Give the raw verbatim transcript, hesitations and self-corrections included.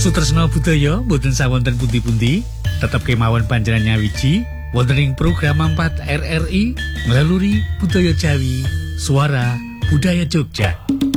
Sutresna budaya mboten sawonten pundi-pundi, tetep kemawon panjenengan nyawiji wonten ing program empat R R I melalui budaya Jawi, suara budaya Jogja.